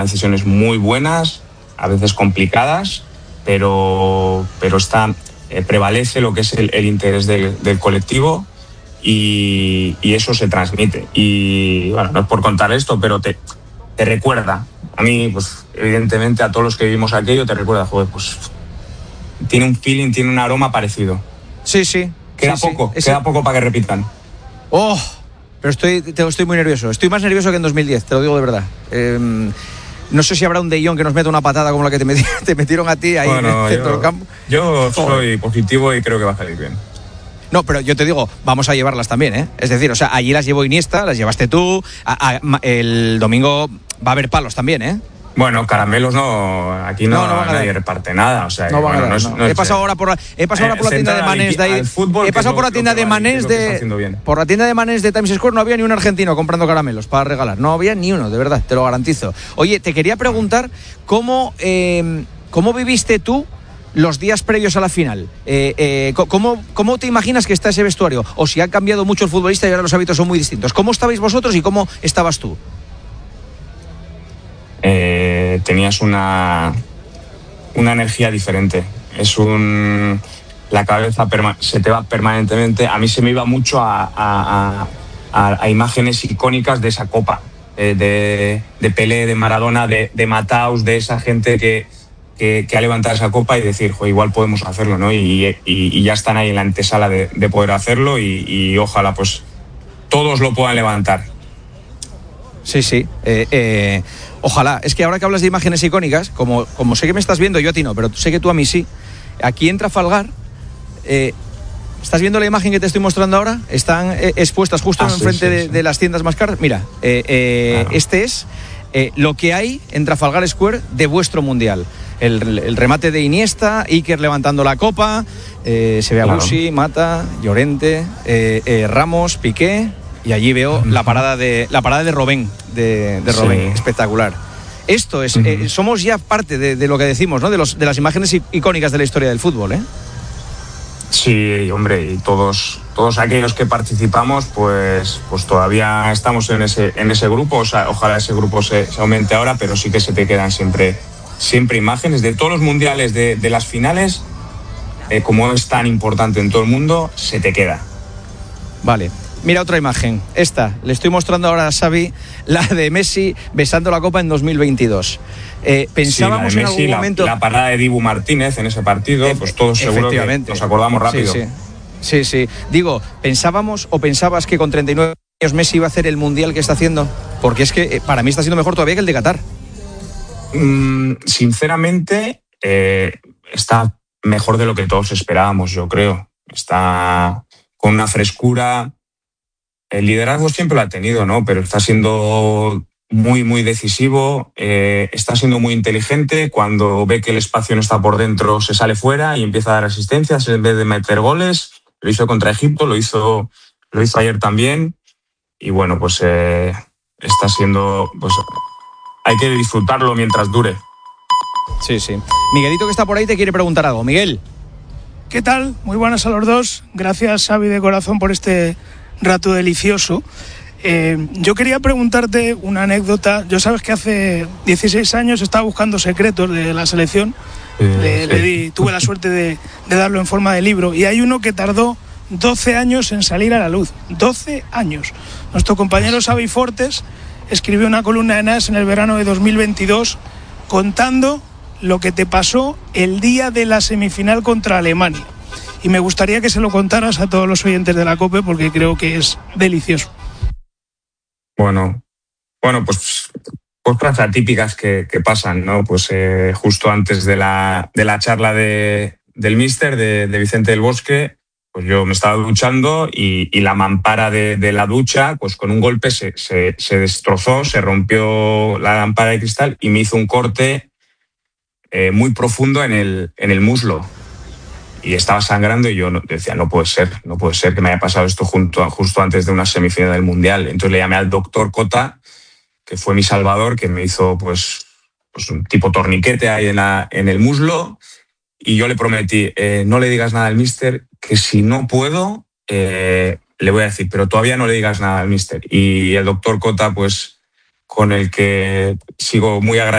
decisiones muy buenas, a veces complicadas, pero prevalece lo que es el interés del colectivo y eso se transmite. Y bueno, no es por contar esto, pero te recuerda, a mí, pues evidentemente a todos los que vivimos aquello, te recuerda, joder, pues tiene un feeling, tiene un aroma parecido. Sí, sí. Queda poco para que repitan. ¡Oh! Pero estoy muy nervioso. Estoy más nervioso que en 2010, te lo digo de verdad. No sé si habrá un De Jong que nos meta una patada como la que te metieron a ti ahí en el centro del campo. Yo soy positivo y creo que va a salir bien. No, pero yo te digo, vamos a llevarlas también, ¿eh? Es decir, o sea, allí las llevó Iniesta, las llevaste tú. El domingo va a haber palos también, ¿eh? Bueno, caramelos no, aquí no nadie reparte nada, o sea, no van a dar, no. He pasado ahora por la tienda de Manés de ahí. He pasado por la tienda de Manés por la tienda de Manés de Times Square, no había ni un argentino comprando caramelos para regalar, no había ni uno, de verdad, te lo garantizo. Oye, te quería preguntar cómo viviste tú los días previos a la final. ¿Cómo te imaginas que está ese vestuario? O si ha cambiado mucho el futbolista y ahora los hábitos son muy distintos. ¿Cómo estabais vosotros y cómo estabas tú? Tenías una energía diferente. La cabeza se te va permanentemente. A mí se me iba mucho a imágenes icónicas de esa copa, de Pelé, de Maradona, de Mataus, de esa gente que ha levantado esa copa y decir, igual podemos hacerlo, ¿no? Y ya están ahí en la antesala de poder hacerlo y ojalá pues todos lo puedan levantar. Sí. Ojalá. Es que ahora que hablas de imágenes icónicas, como sé que me estás viendo, yo a ti no, pero sé que tú a mí sí. Aquí en Trafalgar, ¿estás viendo la imagen que te estoy mostrando ahora? Están expuestas justo enfrente de las tiendas más caras. Mira, claro. Este es lo que hay en Trafalgar Square de vuestro mundial. El remate de Iniesta, Iker levantando la copa, se ve a Busi, Mata, Llorente, Ramos, Piqué. Y allí veo la parada de Robben, de Robben, espectacular. Esto es, somos ya parte de lo que decimos, ¿no? De las imágenes icónicas de la historia del fútbol, ¿eh? Sí, hombre, y todos aquellos que participamos, pues todavía estamos en ese grupo. O sea, ojalá ese grupo se aumente ahora, pero sí que se te quedan siempre imágenes de todos los mundiales, de las finales, como es tan importante en todo el mundo, se te queda. Vale. Mira otra imagen, esta, le estoy mostrando ahora a Xavi, la de Messi besando la copa en 2022. Pensábamos en algún momento... La parada de Dibu Martínez en ese partido, pues todos seguro que nos acordamos rápido. Sí. Digo, ¿pensabas que con 39 años Messi iba a hacer el mundial que está haciendo? Porque es que para mí está siendo mejor todavía que el de Qatar. Sinceramente, está mejor de lo que todos esperábamos, yo creo. Está con una frescura. El liderazgo siempre lo ha tenido, ¿no? Pero está siendo muy, muy decisivo, está siendo muy inteligente. Cuando ve que el espacio no está por dentro, se sale fuera y empieza a dar asistencias en vez de meter goles. Lo hizo contra Egipto, lo hizo ayer también. Y bueno, pues está siendo... Pues hay que disfrutarlo mientras dure. Sí. Miguelito, que está por ahí, te quiere preguntar algo. Miguel. ¿Qué tal? Muy buenas a los dos. Gracias, Xavi, de corazón, por este rato delicioso. Yo quería preguntarte una anécdota. Yo sabes que hace 16 años estaba buscando secretos de la selección. Tuve la suerte de darlo en forma de libro. Y hay uno que tardó 12 años en salir a la luz. 12 años. Nuestro compañero Xavi Fortes escribió una columna en AS en el verano de 2022 contando lo que te pasó el día de la semifinal contra Alemania. Y me gustaría que se lo contaras a todos los oyentes de la COPE porque creo que es delicioso. Bueno, pues cosas atípicas que pasan, ¿no? Pues justo antes de la charla del míster, de Vicente del Bosque, pues yo me estaba duchando y la mampara de la ducha, pues con un golpe se destrozó, se rompió la lámpara de cristal y me hizo un corte muy profundo en el muslo. Y estaba sangrando y yo decía, no puede ser que me haya pasado esto justo antes de una semifinal del Mundial. Entonces le llamé al doctor Cota, que fue mi salvador, que me hizo pues un tipo torniquete ahí en el muslo, y yo le prometí, no le digas nada al míster, que si no puedo, le voy a decir, pero todavía no le digas nada al míster. Y el doctor Cota, pues con el que sigo muy agradecido,